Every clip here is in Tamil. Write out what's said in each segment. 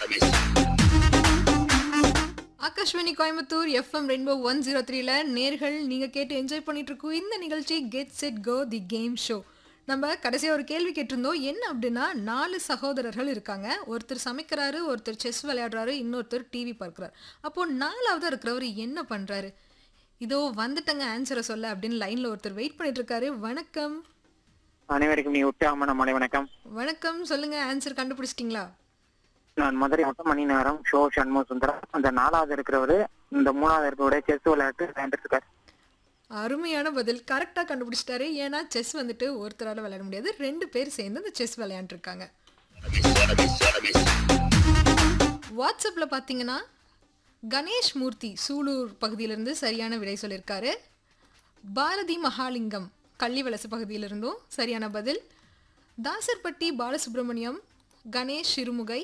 ஆகாஷ்வாணி கோயம்புத்தூர் எஃப்எம் ரெயின்போ 103ல நேர்கள் நீங்க கேட்டு என்ஜாய் பண்ணிட்டு இருக்கோம் இந்த நிகழ்ச்சி get set go the game show. நம்ம கடைசியா ஒரு கேள்வி கேட்டிருந்தோம். என்ன அப்படின்னா 4 சகோதரர்கள் இருக்காங்க. ஒருத்தர் சமைக்கிறாரு, ஒருத்தர் செஸ் விளையாடுறாரு, இன்னொருத்தர் டிவி பார்க்குறாரு. அப்போ 4ஆவதா இருக்கிறவர் என்ன பண்றாரு? இதோ வந்துட்டங்க ஆன்சரை சொல்ல அப்படின்னு லைன்ல ஒருத்தர் வெயிட் பண்ணிட்டு இருக்காரு. வணக்கம். அனைவருக்கும் நீ உற்சாகமான மாலை வணக்கம். வணக்கம், சொல்லுங்க. ஆன்சர் கண்டுபிடிச்சிட்டீங்களா? நான் மதுரை மொத்த மணி நேரம் ஷோ சண்முக சுந்தரம். அந்த 4வது இருக்கிறவரு இந்த 3வது இருக்கிறவருடைய செஸ் விளையாட்டு விளையாண்டுட்டு இருக்காரு. அருமையான பதில். கரெக்டாக கண்டுபிடிச்சிட்டாரு. ஏன்னா செஸ் வந்துட்டு ஒருத்தரால் விளையாட முடியாது, 2 பேர் சேர்ந்து அந்த செஸ் விளையாண்டுருக்காங்க. வாட்ஸ்அப்பில் பார்த்தீங்கன்னா கணேஷ் மூர்த்தி சூலூர் பகுதியிலிருந்து சரியான விடை சொல்லியிருக்காரு. பாரதி மகாலிங்கம் கள்ளிவலசு பகுதியிலிருந்தும் சரியான பதில். தாசர்பட்டி பாலசுப்ரமணியம், கணேஷ் சிறுமுகை,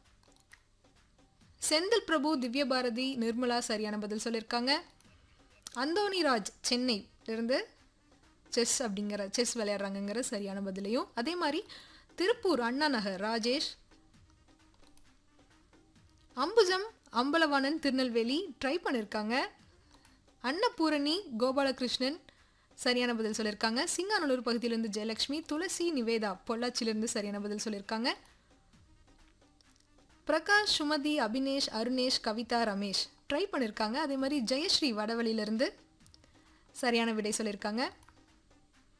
செந்தில் பிரபு, திவ்யபாரதி, நிர்மலா சரியான பதில் சொல்லியிருக்காங்க. அந்தோணிராஜ் சென்னையிலிருந்து செஸ் விளையாடுறாங்கங்கிற சரியான பதிலையும், அதே மாதிரி திருப்பூர் அண்ணா நகர் ராஜேஷ், அம்புஜம் அம்பலவாணன் திருநெல்வேலி ட்ரை பண்ணியிருக்காங்க. அன்னபூரணி கோபாலகிருஷ்ணன் சரியான பதில் சொல்லியிருக்காங்க. சிங்காநல்லூர் பகுதியிலிருந்து ஜெயலட்சுமி, துளசி நிவேதா பொள்ளாச்சியிலிருந்து சரியான பதில் சொல்லியிருக்காங்க. பிரகாஷ், சுமதி, அபினேஷ், அருணேஷ், கவிதா, ரமேஷ் ட்ரை பண்ணியிருக்காங்க. அதே மாதிரி ஜெயஸ்ரீ வடவழியிலிருந்து சரியான விடை சொல்லியிருக்காங்க.